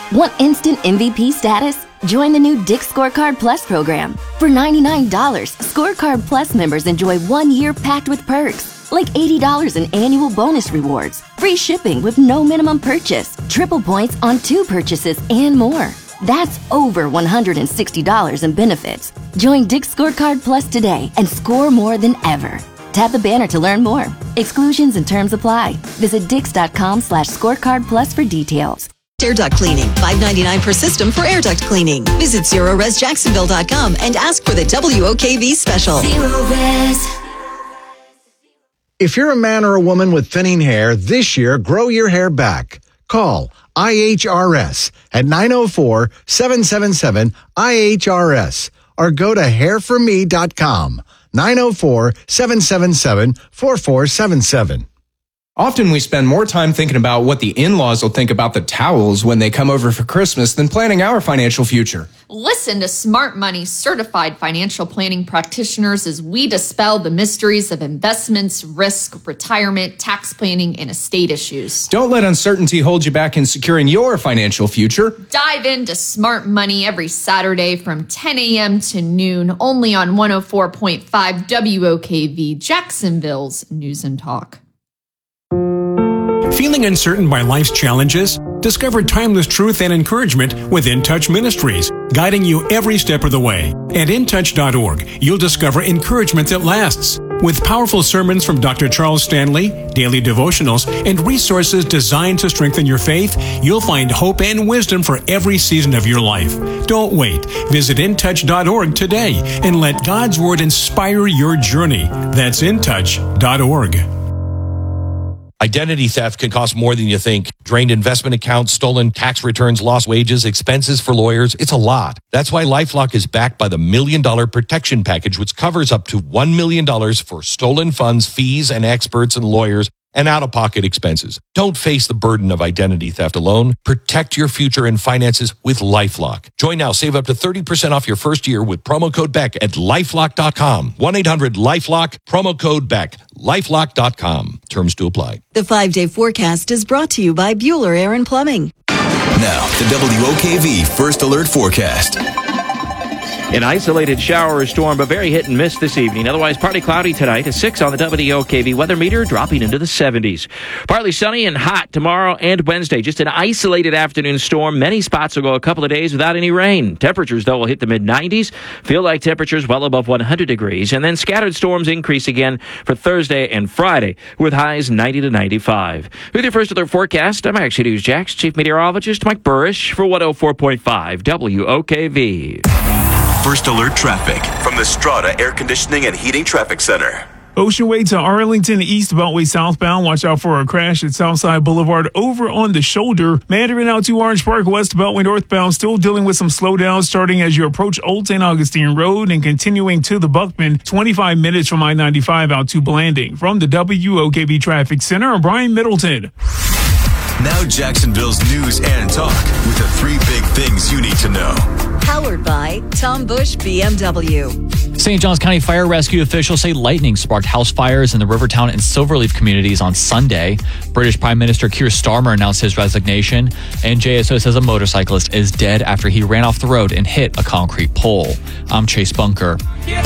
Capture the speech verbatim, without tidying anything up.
Want instant M V P status? Join the new Dick's Scorecard Plus program. For ninety-nine dollars, Scorecard Plus members enjoy one year packed with perks, like eighty dollars in annual bonus rewards, free shipping with no minimum purchase, triple points on two purchases, and more. That's over one hundred sixty dollars in benefits. Join Dick's Scorecard Plus today and score more than ever. Tap the banner to learn more. Exclusions and terms apply. Visit dix.com slash scorecard plus for details. Air duct cleaning, five ninety-nine per system for air duct cleaning. Visit zero res jacksonville dot com and ask for the W O K V special. Zero Res. If you're a man or a woman with thinning hair, this year, grow your hair back. Call I H R S at nine oh four, seven seven seven, I H R S or go to hair for me dot com. nine oh four, seven seven seven, four four seven seven. Often we spend more time thinking about what the in-laws will think about the towels when they come over for Christmas than planning our financial future. Listen to Smart Money's certified financial planning practitioners as we dispel the mysteries of investments, risk, retirement, tax planning, and estate issues. Don't let uncertainty hold you back in securing your financial future. Dive into Smart Money every Saturday from ten a.m. to noon, only on one oh four point five W O K V, Jacksonville's News and Talk. Feeling uncertain by life's challenges? Discover timeless truth and encouragement with In Touch Ministries, guiding you every step of the way. At in touch dot org, you'll discover encouragement that lasts. With powerful sermons from Doctor Charles Stanley, daily devotionals, and resources designed to strengthen your faith, you'll find hope and wisdom for every season of your life. Don't wait. Visit in touch dot org today and let God's Word inspire your journey. That's in touch dot org. Identity theft can cost more than you think. Drained investment accounts, stolen tax returns, lost wages, expenses for lawyers. It's a lot. That's why LifeLock is backed by the Million Dollar Protection Package, which covers up to one million dollars for stolen funds, fees, and experts and lawyers, and out-of-pocket expenses. Don't face the burden of identity theft alone. Protect your future and finances with LifeLock. Join now. Save up to thirty percent off your first year with promo code Beck at lifelock dot com. one eight hundred lifelock, promo code Beck. lifelock dot com. Terms to apply. The five-day forecast is brought to you by Bueller Air and Plumbing. Now, the W O K V First Alert Forecast. An isolated shower or storm, but very hit and miss this evening. Otherwise, partly cloudy tonight. A six on the W O K V weather meter, dropping into the seventies. Partly sunny and hot tomorrow and Wednesday. Just an isolated afternoon storm. Many spots will go a couple of days without any rain. Temperatures, though, will hit the mid nineties. Feel like temperatures well above one hundred degrees. And then scattered storms increase again for Thursday and Friday, with highs ninety to ninety-five. With your First Alert forecast, I'm Action News Jax Chief Meteorologist Mike Burrish for one oh four point five W O K V. First Alert traffic from the Strata Air Conditioning and Heating Traffic Center. Ocean Way to Arlington, East Beltway southbound. Watch out for a crash at Southside Boulevard over on the shoulder. Mandarin out to Orange Park, West Beltway northbound. Still dealing with some slowdowns starting as you approach Old Saint Augustine Road and continuing to the Buckman. twenty-five minutes from I ninety-five out to Blanding. From the W O K V Traffic Center, I'm Brian Middleton. Now Jacksonville's news and talk with the three big things you need to know. Powered by Tom Bush B M W. Saint Johns County Fire Rescue officials say lightning sparked house fires in the Rivertown and Silverleaf communities on Sunday. British Prime Minister Keir Starmer announced his resignation, and J S O says a motorcyclist is dead after he ran off the road and hit a concrete pole. I'm Chase Bunker.